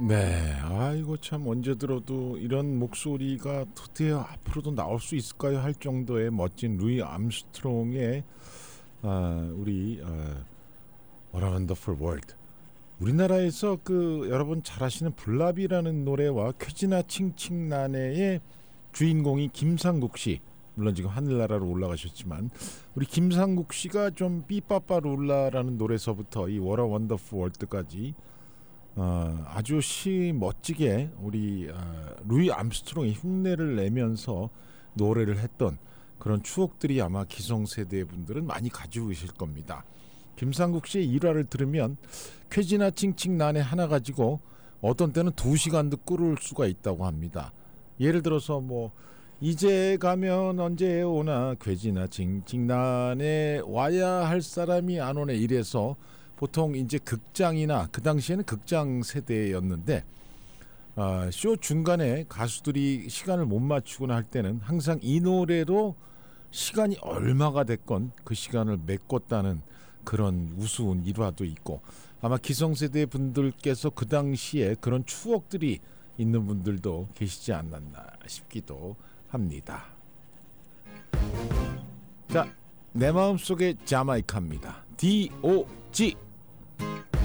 네, 아이고 참 언제 들어도 이런 목소리가 도대체 앞으로도 나올 수 있을까요? 할 정도의 멋진 루이 암스트롱의 우리 What a Wonderful World. 우리나라에서 그 여러분 잘 아시는 블라비라는 노래와 쾌지나 칭칭나네의 주인공이 김상국 씨. 물론 지금 하늘나라로 올라가셨지만 우리 김상국 씨가 좀 삐빠빠룰라라는 노래서부터 이 What a Wonderful World까지 아주 멋지게 우리 루이 암스트롱이 흉내를 내면서 노래를 했던 그런 추억들이 아마 기성세대 분들은 많이 가지고 계실 겁니다. 김상국 씨의 일화를 들으면 쾌지나 칭칭난에 하나 가지고 어떤 때는 2시간도 끌을 수가 있다고 합니다. 예를 들어서 뭐 이제 가면 언제 오나 쾌지나 칭칭난에 와야 할 사람이 안 오네 이래서 보통 이제 극장이나 그 당시에는 극장 세대였는데 쇼 중간에 가수들이 시간을 못 맞추거나 할 때는 항상 이 노래로 시간이 얼마가 됐건 그 시간을 메꿨다는 그런 우스운 일화도 있고 아마 기성세대 분들께서 그 당시에 그런 추억들이 있는 분들도 계시지 않았나 싶기도 합니다. 자, 내 마음속의 자마이카입니다. D.O.G.